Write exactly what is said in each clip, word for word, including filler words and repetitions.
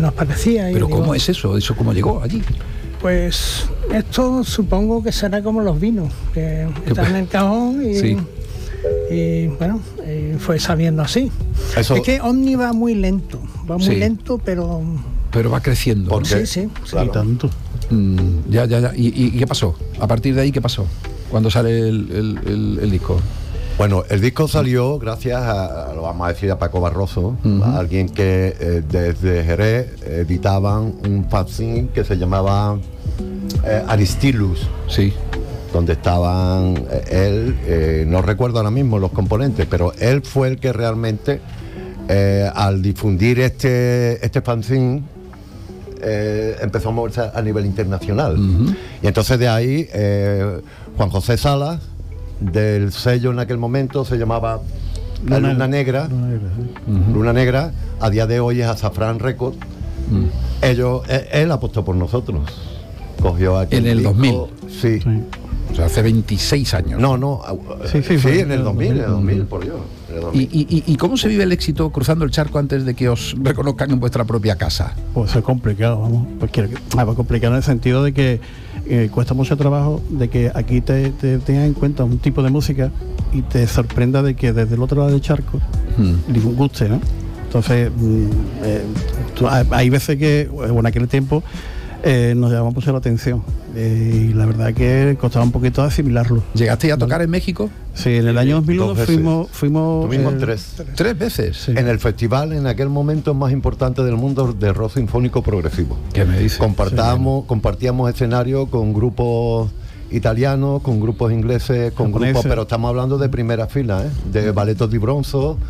nos parecía. ¿Pero y cómo digo, es eso? ¿Eso cómo llegó allí? Pues esto supongo que será como los vinos, que están en el cajón y, sí. y bueno, y fue saliendo así. Eso... Es que Omni va muy lento, va muy sí. lento, pero... Pero va creciendo. ¿Por ¿no? qué? Sí, sí. Claro. sí. Tanto. Mm, ya, ya, ya. ¿Y, y, ¿Y qué pasó? A partir de ahí, ¿qué pasó? Cuando sale el, el, el, el disco. Bueno, el disco salió gracias a, lo vamos a decir, a Paco Barroso, uh-huh. a alguien que eh, desde Jerez editaban un fanzine que se llamaba eh, Aristilus. Sí. Donde estaban eh, él, eh, no recuerdo ahora mismo los componentes, pero él fue el que realmente, eh, al difundir este, este fanzine, eh, empezó a moverse a nivel internacional. Uh-huh. Y entonces de ahí, eh, Juan José Salas, del sello en aquel momento se llamaba La Luna, Luna Negra, Luna Negra, sí. uh-huh. Luna Negra, a día de hoy es Azafrán Records. Uh-huh. Ellos, él, él apostó por nosotros. Cogió aquí en el disco, dos mil. Sí. sí. O sea, hace veintiséis años. No, no, sí, sí, sí en el dos mil, en el dos mil, por Dios. ¿Y, y, ¿Y cómo se vive el éxito cruzando el charco antes de que os reconozcan en vuestra propia casa? Pues es complicado, vamos. Pues quiero que, ah, pues complicado en el sentido de que eh, cuesta mucho trabajo de que aquí te, te tengas en cuenta un tipo de música y te sorprenda de que desde el otro lado del charco hmm. ningún guste, ¿no? Entonces, eh, tú, hay veces que, bueno, en aquel tiempo eh, nos llamaba mucho la atención eh, y la verdad que costaba un poquito asimilarlo. ¿Llegaste a tocar en México? Sí, en el año dos mil uno fuimos... fuimos Tuvimos eh, tres. ¿Tres veces? Sí. En el festival, en aquel momento más importante del mundo de rock sinfónico progresivo. ¿Qué me dices? Compartábamos, sí, compartíamos escenario con grupos italianos, con grupos ingleses, con Japoneses. grupos, pero estamos hablando de primera fila, ¿eh? De Balletto di Bronzo,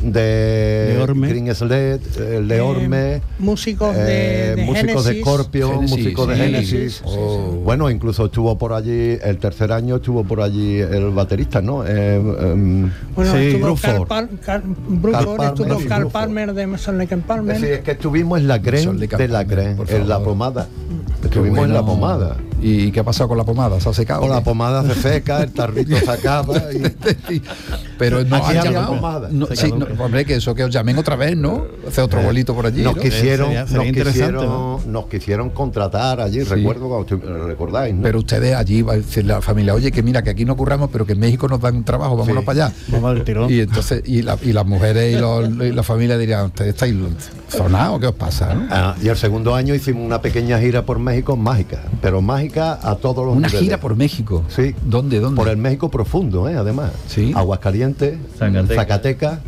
de Leorme. Green Sled, eh, Leorme, eh, músicos eh, de, de músicos Genesis, de Scorpion, Genesis, músicos sí, de Genesis. sí, sí, oh. Bueno, incluso estuvo por allí, el tercer año estuvo por allí el baterista, ¿no? Eh, um, bueno, sí, estuvo Bruford. Carl, Carl, Bruford, Carl estuvo Palmer, Carl Bruford. Palmer de Mason Lake and Palmer. Es decir, es que estuvimos en la creme de la creme, en la pomada. Estuvimos bueno. en la pomada. ¿Y qué ha pasado con la pomada? ¿Se ha secado? Con la pomada se seca, el tarrito se acaba. Y... Pero no Aquí han hay llamado. pomada. No, sí, no, hombre, que eso que os llamen otra vez, ¿no? Hace otro bolito por allí. Nos ¿no? quisieron, sería, sería nos, quisieron ¿no? nos quisieron contratar allí, sí. Recuerdo cuando recordáis, ¿no? Pero ustedes allí va a decir la familia, oye, que mira, que aquí no curramos, pero que en México nos dan un trabajo, vámonos sí. para allá. Vamos al tirón. Y entonces, y, la, y las mujeres y, los, y la familia dirían, ¿ustedes estáis zonados? ¿Qué os pasa? ¿no? Ah, y el segundo año hicimos una pequeña gira por México, mágica, pero mágica a todos los Una niveles. gira por México. Sí. ¿Dónde, dónde? Por el México profundo, ¿eh? Además. Sí. Aguascalientes, Zacatecas, Zacatecas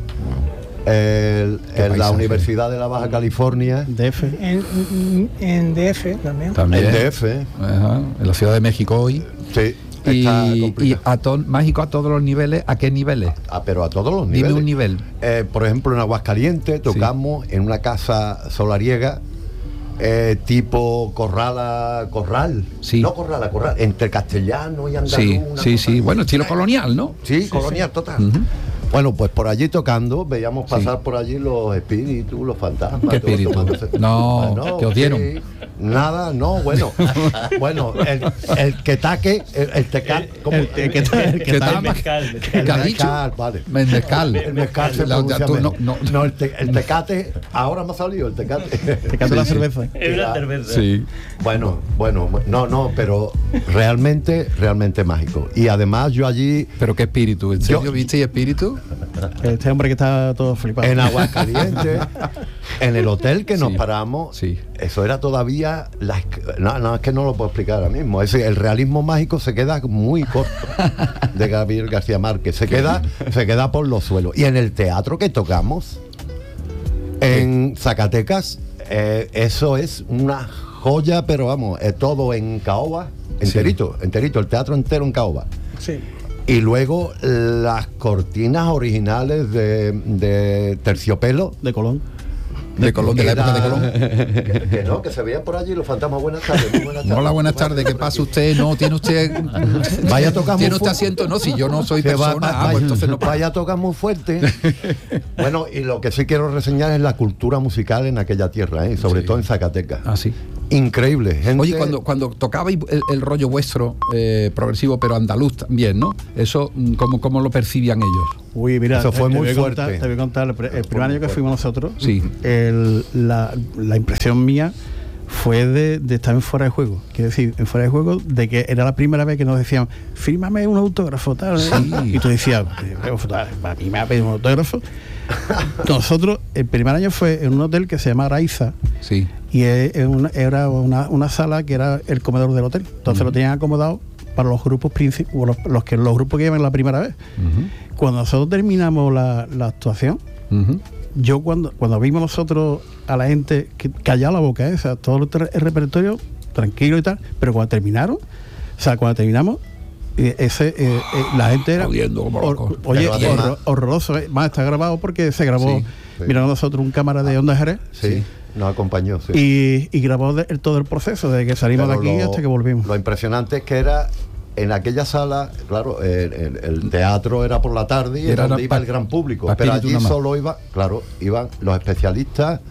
el, en la Universidad de la Baja California. D F. En, en D F también. También. En D F. Ajá, en la Ciudad de México hoy. Sí. Y, y a to, México a todos los niveles, ¿a qué niveles? Ah, pero a todos los niveles. Dime un nivel. Eh, por ejemplo, en Aguascalientes tocamos sí. en una casa solariega. Eh, tipo corrala, corral, sí. no corrala, corral, entre castellano y andaluz. Sí, sí, sí, bueno, estilo colonial, ¿no? Sí, sí colonial sí. total. Uh-huh. Bueno, pues por allí tocando, veíamos pasar sí. por allí los espíritus, los fantasmas. ¿Qué espíritus? No, bueno, que os dieron. Sí, nada, no, bueno. Bueno, el, el que taque, el, el teca, ¿cómo? El, el, el que taque, el que taque. El mezcal. El mezcal, vale. El mezcal. El mezcal se la, pronuncia tú, no, no, no el, te, el tecate, ahora me ha salido el tecate. Tecate sí, la cerveza. Es una cerveza. Sí. Bueno, bueno, no, no, pero realmente, realmente mágico. Y además yo allí... ¿Pero qué espíritu? ¿En serio visteis espíritu? Este hombre que está todo flipado. En Aguascalientes, en el hotel que nos sí, paramos, sí. eso era todavía... La, no, no, es que no lo puedo explicar ahora mismo. Es, el realismo mágico se queda muy corto de Gabriel García Márquez. Se queda, se queda por los suelos. Y en el teatro que tocamos, en Zacatecas, eh, eso es una joya, pero vamos, es todo en caoba, enterito, sí. enterito, el teatro entero en caoba. Sí. Y luego las cortinas originales de, de Terciopelo. De Colón. De, de Colón, de la época de Colón. Que, que no, que se veían por allí los fantasmas. Buenas tardes, muy buenas tardes. Hola, buenas tardes, ¿qué pasa usted? No, tiene usted... Vaya a tocar muy ¿Tiene usted fuerte? asiento? No, si yo no soy Que persona, va, va, ah, pues entonces no... Vaya a tocar muy fuerte. Bueno, y lo que sí quiero reseñar es la cultura musical en aquella tierra, ¿eh? Sobre sí. todo en Zacatecas. Ah, sí. increíble. Gente... Oye, cuando, cuando tocabais el, el rollo vuestro, eh, progresivo, pero andaluz también, ¿no? Eso, ¿cómo, cómo lo percibían ellos? Uy, mira, eso fue te, muy te voy fuerte. A contar, te voy a contar, el, el primer año que fuimos nosotros, sí. el, la, la impresión mía fue de, de estar en fuera de juego. Quiero decir, en fuera de juego, de que era la primera vez que nos decían, fírmame un autógrafo, tal. ¿eh? Sí. Y tú decías, para mí me ha pedido un autógrafo. Nosotros, el primer año fue en un hotel que se llama Araiza. Sí. Y es, es una, era una, una sala que era el comedor del hotel. Entonces uh-huh. lo tenían acomodado para los grupos principales, los, los que los grupos que iban la primera vez. Uh-huh. Cuando nosotros terminamos la, la actuación, uh-huh. yo cuando, cuando vimos nosotros a la gente que callaba la boca, ¿eh? O sea, todo el, el repertorio tranquilo y tal, pero cuando terminaron, o sea, cuando terminamos, eh, ese eh, eh, la gente era or, oye, horror, horroroso, ¿eh? Más está grabado porque se grabó, sí, sí. Mirando a nosotros un cámara de Onda Jerez. Sí. sí. Nos acompañó, sí. Y, y grabó de, el, todo el proceso, desde que salimos pero de aquí lo, hasta que volvimos. Lo impresionante es que era en aquella sala, claro, el, el, el teatro era por la tarde y era donde iba el gran público, pero allí solo iba, claro, iban los especialistas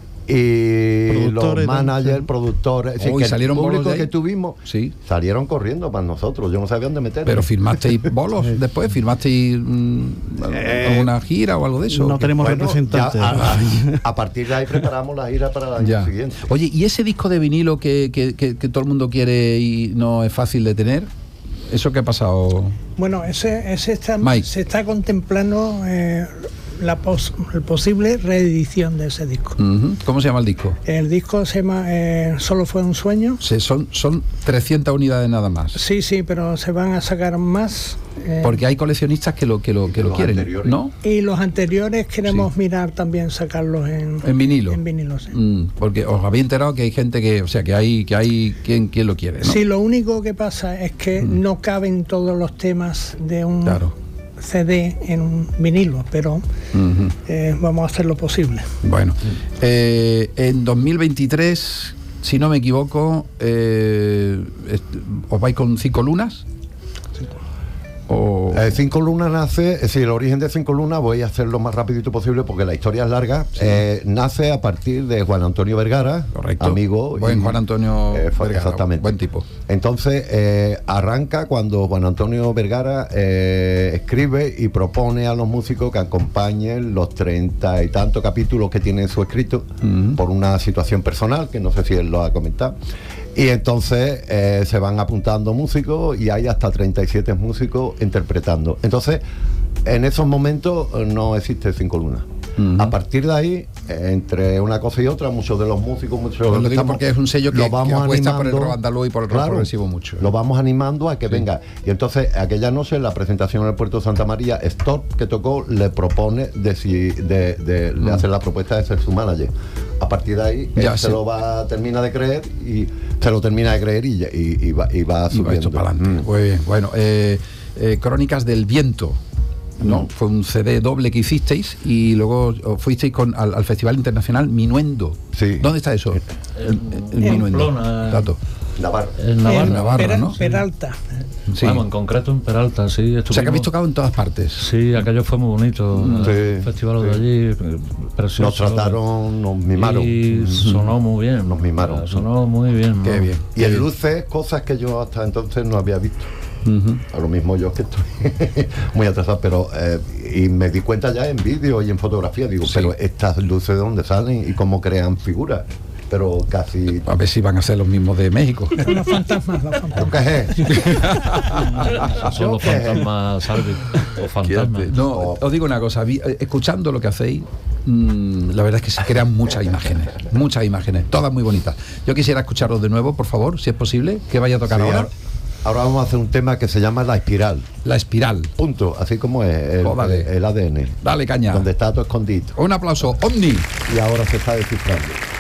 y los managers, productores, oh, que salieron el público bolos que tuvimos, sí. salieron corriendo para nosotros, yo no sabía dónde meterme. Pero firmasteis bolos después, firmasteis mmm, eh, alguna gira o algo de eso. No tenemos bueno, representantes. Ya, a, a, a partir de ahí preparamos la gira para el año ya. siguiente. Oye, ¿y ese disco de vinilo que, que, que, que todo el mundo quiere y no es fácil de tener? ¿Eso qué ha pasado? Bueno, ese, ese está, Mike. se está contemplando eh, la pos, el posible reedición de ese disco. Uh-huh. ¿Cómo se llama el disco? El disco se llama eh, Solo fue un sueño. Sí, son, son trescientas unidades nada más. Sí, sí, pero se van a sacar más. Eh, Porque hay coleccionistas que lo que lo que lo quieren, anteriores. ¿No? Y los anteriores queremos sí. mirar también sacarlos en, en vinilo. En vinilo, sí. Mm, porque os habéis enterado que hay gente que, o sea, que hay que hay quien quien lo quiere, ¿no? Sí, lo único que pasa es que mm. no caben todos los temas de un claro. C D en un vinilo, pero uh-huh. eh, vamos a hacer lo posible. Bueno, eh, en dos mil veintitrés, si no me equivoco, eh, ¿os vais con Cinco Lunas? O... Eh, Cinco Lunas nace, es decir, el origen de Cinco Lunas, voy a hacerlo lo más rapidito posible porque la historia es larga. Sí. Eh, nace a partir de Juan Antonio Vergara, correcto. Amigo. Buen y, Juan Antonio eh, Vergara, exactamente. Buen tipo. Entonces, eh, arranca cuando Juan Antonio Vergara eh, escribe y propone a los músicos que acompañen los treinta y tantos capítulos que tiene en su escrito uh-huh. por una situación personal, que no sé si él lo ha comentado. Y entonces eh, se van apuntando músicos y hay hasta treinta y siete músicos interpretando. Entonces, en esos momentos no existe Cinco Lunas. Uh-huh. A partir de ahí, entre una cosa y otra, muchos de los músicos, muchos lo de digo estamos, porque es un sello que, lo vamos que apuesta animando, por el rock andaluz y por el rock claro, progresivo mucho. Lo vamos animando a que sí. venga. Y entonces, aquella noche, en la presentación en el Puerto de Santa María, Stop, que tocó, le propone de, si, de, de, uh-huh. de hacer la propuesta de ser su manager. A partir de ahí, ya, él sí. se lo va termina de creer y se lo termina de creer y, y, y, va, y va subiendo. Y va para adelante. Mm. Muy bien. Bueno, eh, eh, Crónicas del Viento. No, fue un C D doble que hicisteis y luego fuisteis con, al, al Festival Internacional Minuendo. Sí. ¿Dónde está eso? El, el, el Minuendo. Dato. Navarra. En Navarra, en Navarra Pera, ¿no? Peralta. Sí. Vamos, en concreto en Peralta, sí. Estuvimos... O sea, que habéis tocado en todas partes. Sí, aquello fue muy bonito. Sí, el festival sí. de allí, precioso. Nos trataron, nos mimaron. Y sonó muy bien. Nos mimaron. Sonó muy bien. Qué ¿no? bien. Y en luces, cosas que yo hasta entonces no había visto. Uh-huh. A lo mismo yo que estoy muy atrasado, pero eh, y me di cuenta ya en vídeo y en fotografía, digo, sí. pero estas luces de dónde salen y cómo crean figuras, pero casi... A ver si van a ser los mismos de México. Los fantasmas, los fantasmas. ¿Qué es? Son los fantasmas, Salvi, los fantasmas. No, oh. os digo una cosa, vi, escuchando lo que hacéis, mmm, la verdad es que se crean muchas imágenes, muchas imágenes, todas muy bonitas. Yo quisiera escucharlos de nuevo, por favor, si es posible, que vaya a tocar sí, ahora. Ahora vamos a hacer un tema que se llama La Espiral. La Espiral. Punto, así como es el, oh, el, el A D N. Dale caña. Donde está todo escondido. Un aplauso, Omni. Y ahora se está descifrando.